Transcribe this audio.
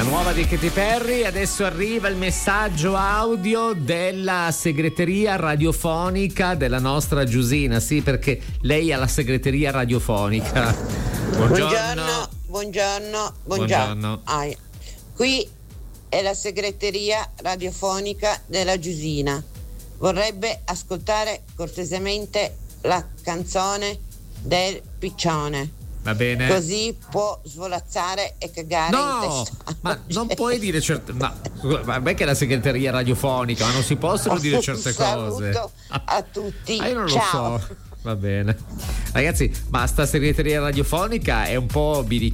nuova di Katy Perry. Adesso arriva il messaggio audio della segreteria radiofonica della nostra Giusina. Sì, perché lei ha la segreteria radiofonica. Buongiorno. Qui è la segreteria radiofonica della Giusina. Vorrebbe ascoltare cortesemente la canzone del piccione. Va bene. Così può svolazzare e cagare in testa. Ma non puoi dire certe. Vabbè che è la segreteria radiofonica, ma non si possono dire certe cose. Saluto a tutti. Io non Ciao. lo so. Va bene. Ragazzi, ma sta segreteria radiofonica è un po' birichina.